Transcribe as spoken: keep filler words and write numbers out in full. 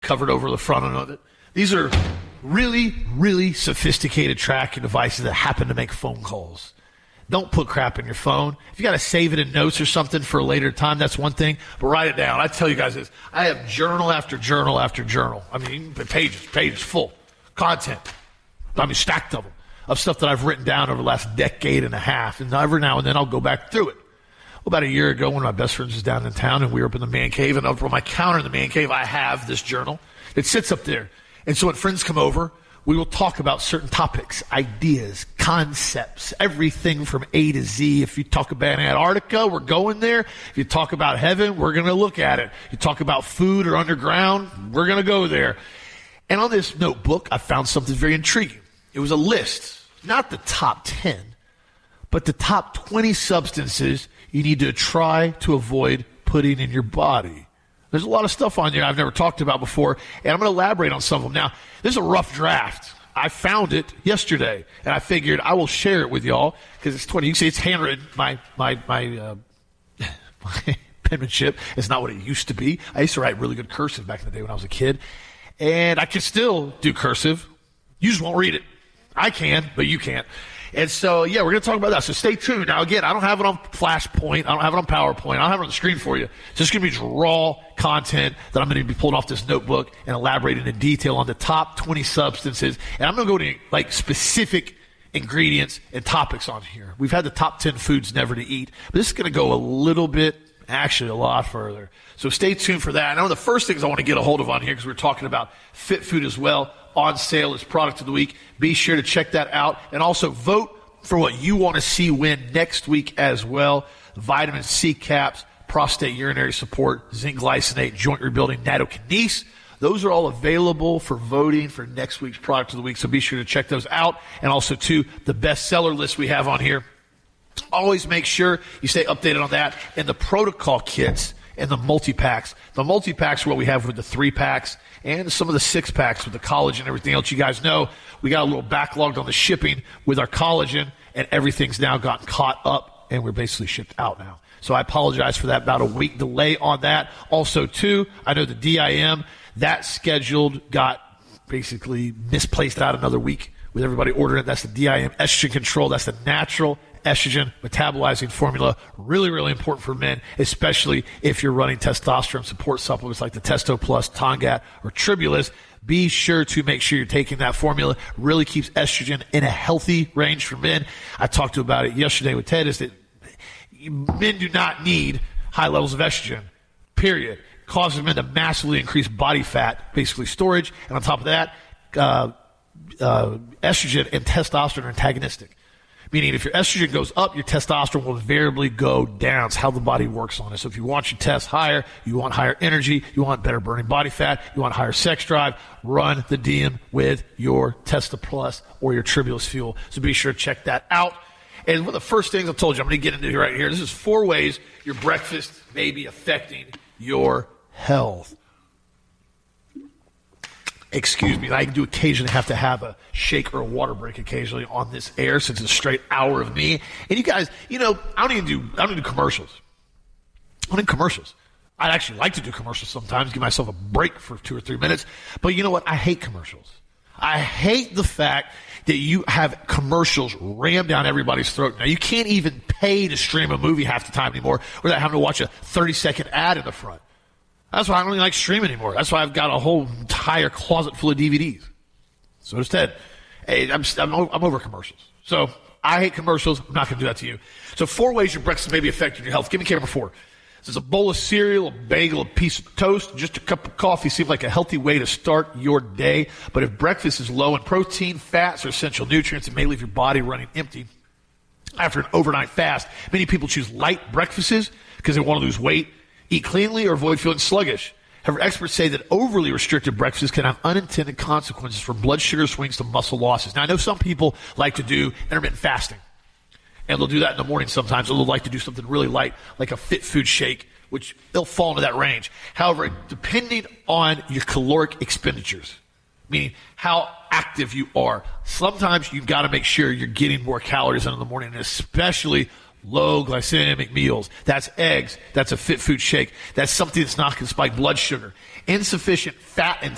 covered over the front of it. These are really, really sophisticated tracking devices that happen to make phone calls. Don't put crap in your phone. If you got to save it in notes or something for a later time, that's one thing. But write it down. I tell you guys this. I have journal after journal after journal. I mean, pages, pages full. Content. I mean, stacked of them. Of stuff that I've written down over the last decade and a half. And every now and then I'll go back through it. Well, about a year ago, one of my best friends was down in town, and we were up in the man cave. And over on my counter in the man cave, I have this journal. It sits up there. And so when friends come over, we will talk about certain topics, ideas, concepts, everything from A to Z. If you talk about Antarctica, we're going there. If you talk about heaven, we're going to look at it. You talk about food or underground, we're going to go there. And on this notebook, I found something very intriguing. It was a list, not the top ten, but the top twenty substances you need to try to avoid putting in your body. There's a lot of stuff on there I've never talked about before, and I'm going to elaborate on some of them. Now, this is a rough draft. I found it yesterday, and I figured I will share it with y'all because it's twenty. You can see it's handwritten. My my my, uh, my penmanship is not what it used to be. I used to write really good cursive back in the day when I was a kid, and I can still do cursive. You just won't read it. I can, but you can't. And so, yeah, we're going to talk about that. So stay tuned. Now, again, I don't have it on Flashpoint. I don't have it on PowerPoint. I don't have it on the screen for you. So it's going to be just raw content that I'm going to be pulling off this notebook and elaborating in detail on the top twenty substances. And I'm going to go to, like, specific ingredients and topics on here. We've had the top ten foods never to eat. But this is going to go a little bit, actually a lot further. So stay tuned for that. And one of the first things I want to get a hold of on here, because we're talking about fit food as well, on sale as product of the week. Be sure to check that out. And also vote for what you want to see win next week as well. Vitamin C caps, prostate urinary support, zinc glycinate, joint rebuilding, nattokinase. Those are all available for voting for next week's product of the week. So be sure to check those out. And also, too, the bestseller list we have on here. Always make sure you stay updated on that. And the protocol kits and the multi-packs. The multi-packs are what we have with the three-packs and some of the six-packs with the collagen and everything else. You guys know we got a little backlogged on the shipping with our collagen, and everything's now gotten caught up, and we're basically shipped out now. So I apologize for that, about a week delay on that. Also, too, I know the D I M, that scheduled got basically misplaced out another week with everybody ordering it. That's the D I M estrogen control. That's the natural estrogen metabolizing formula. Really, really important for men, especially if you're running testosterone support supplements like the Testo Plus, Tongat, or Tribulus. Be sure to make sure you're taking that formula. Really keeps estrogen in a healthy range for men. I talked to about it yesterday with Ted, is that men do not need high levels of estrogen, period. Causes men to massively increase body fat, basically storage. And on top of that, uh, uh, estrogen and testosterone are antagonistic. Meaning if your estrogen goes up, your testosterone will invariably go down. It's how the body works on it. So if you want your test higher, you want higher energy, you want better burning body fat, you want higher sex drive, run the D M with your Testa Plus or your Tribulus Fuel. So be sure to check that out. And one of the first things I told you, I'm going to get into right here. This is four ways your breakfast may be affecting your health. Excuse me, I do occasionally have to have a shake or a water break occasionally on this air since it's a straight hour of me. And you guys, you know, I don't even do, I don't do commercials. I don't do commercials. I actually like to do commercials sometimes, give myself a break for two or three minutes. But you know what? I hate commercials. I hate the fact that you have commercials rammed down everybody's throat. Now, you can't even pay to stream a movie half the time anymore without having to watch a thirty-second ad in the front. That's why I don't really like streaming anymore. That's why I've got a whole entire closet full of D V Ds. So does Ted. Hey, I'm, I'm, I'm over commercials. So I hate commercials. I'm not going to do that to you. So four ways your breakfast may be affecting your health. Give me camera four. This is a bowl of cereal, a bagel, a piece of toast, just a cup of coffee. Seems like a healthy way to start your day. But if breakfast is low in protein, fats, or essential nutrients, it may leave your body running empty. After an overnight fast, many people choose light breakfasts because they want to lose weight, eat cleanly, or avoid feeling sluggish. However, experts say that overly restricted breakfasts can have unintended consequences from blood sugar swings to muscle losses. Now, I know some people like to do intermittent fasting, and they'll do that in the morning sometimes, or they'll like to do something really light, like a fit food shake, which they'll fall into that range. However, depending on your caloric expenditures, meaning how active you are, sometimes you've got to make sure you're getting more calories in the morning, and especially low glycemic meals. That's eggs. That's a fit food shake. That's something that's not going to spike blood sugar. Insufficient fat intake